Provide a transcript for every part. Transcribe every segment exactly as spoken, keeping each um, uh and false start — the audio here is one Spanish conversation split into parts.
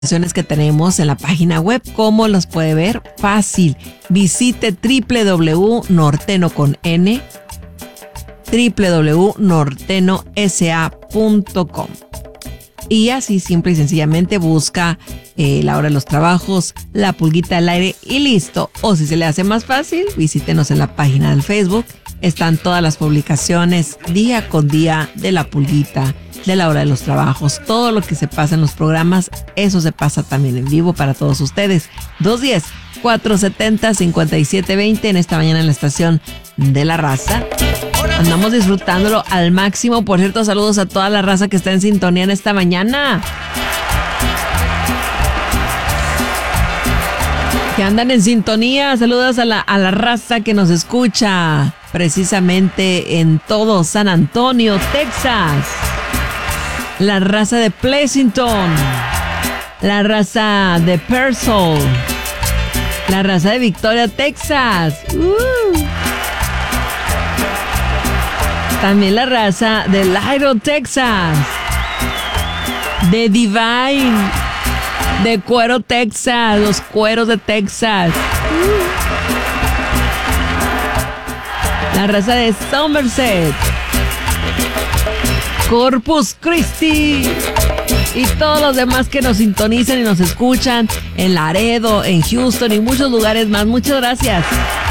que tenemos en la página web. ¿Cómo los puede ver? Fácil. Visite doble u doble u doble u punto norteno con n doble u doble u doble u punto norteno s a punto com y así simple y sencillamente busca eh, la hora de los trabajos, la pulguita al aire y listo. O si se le hace más fácil, visítenos en la página del Facebook. Están todas las publicaciones día con día de la pulguita, de la hora de los trabajos. Todo lo que se pasa en los programas, eso se pasa también en vivo para todos ustedes. dos uno cero, cuatro siete cero, cinco siete dos cero en esta mañana en la estación de La Raza. Andamos disfrutándolo al máximo. Por cierto, saludos a toda la raza que está en sintonía en esta mañana. Que andan en sintonía. Saludos a la, a la raza que nos escucha precisamente en todo San Antonio, Texas. La raza de Pleasanton. La raza de Pearsall. La raza de Victoria, Texas. Uh. También la raza de Lytle, Texas. De Divine. De Cuero, Texas. Los cueros de Texas. La raza de Somerset. Corpus Christi. Y todos los demás que nos sintonizan y nos escuchan en Laredo, en Houston y muchos lugares más. Muchas gracias.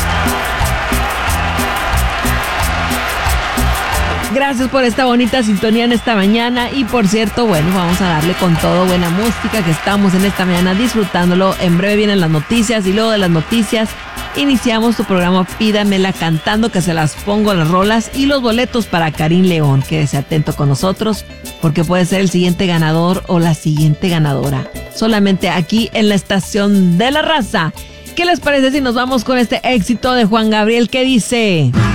Gracias por esta bonita sintonía en esta mañana. Y por cierto, bueno, vamos a darle con todo buena música que estamos en esta mañana disfrutándolo. En breve vienen las noticias y luego de las noticias iniciamos tu programa Pídamela Cantando, que se las pongo las rolas y los boletos para Karim León. Quédese atento con nosotros porque puede ser el siguiente ganador o la siguiente ganadora. Solamente aquí en la estación de La Raza. ¿Qué les parece si nos vamos con este éxito de Juan Gabriel que dice...